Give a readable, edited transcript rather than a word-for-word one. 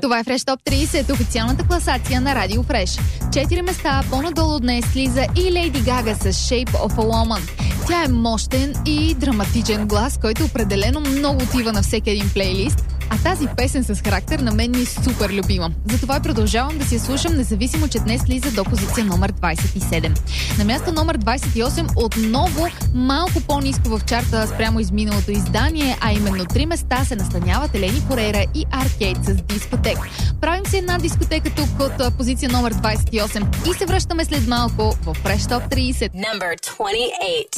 Това е Fresh Top 30, официалната класация на Радио Fresh. 4 места по-надолу днес слиза и Лейди Гага с Shape of a Woman. Тя е мощен и драматичен глас, който определено много отива на всеки един плейлист. А тази песен с характер на мен ми е супер любима. Затова продължавам да си я слушам, независимо, че днес слиза до позиция номер 27. На място номер 28 отново малко по-ниско в чарта спрямо изминалото издание, а именно 3 места се настаняват Елени Форейра и Аркейд с Дискотек. Правим си една дискотека тук от позиция номер 28 и се връщаме след малко в Fresh Top 30. Number 28.